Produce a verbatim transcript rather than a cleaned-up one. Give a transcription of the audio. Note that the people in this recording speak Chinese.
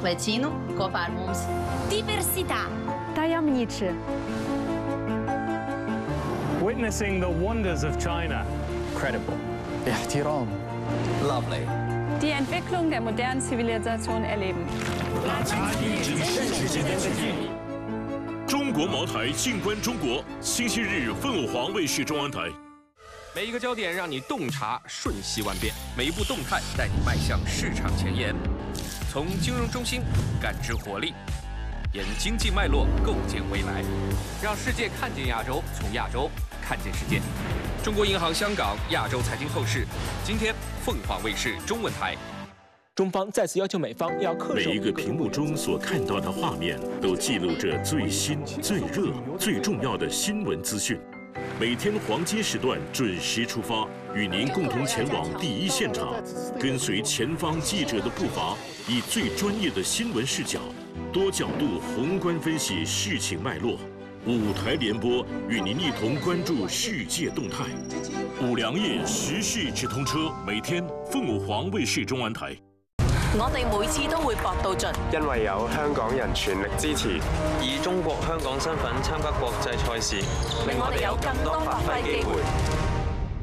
vicino cofarmos. Diversità. Tajemniczy. Witnessing the wonders of China. Credible. احترام. Lovely. Die Entwicklung der modernen Zivilisation erleben. 中国茅台，静观中国。星期日，凤凰网卫视中央台。 每一个焦点让你洞察瞬息万变，每一步动态带你迈向市场前沿。从金融中心感知活力，沿经济脉络构建未来，让世界看见亚洲，从亚洲看见世界。中国银行香港亚洲财经透视，今天凤凰卫视中文台。 中方再次要求美方要恪守。 每一个屏幕中所看到的画面，都记录着最新、最热、最重要的新闻资讯。每天黄金时段准时出发，与您共同前往第一现场，跟随前方记者的步伐，以最专业的新闻视角，多角度宏观分析事情脉络。五台联播与您一同关注世界动态。五粮液时事直通车，每天凤凰卫视中文台。 我哋每次都會搏到盡， 因為有香港人全力支持， 以中國香港身份參加國際賽事， 令我哋有更多發揮機會。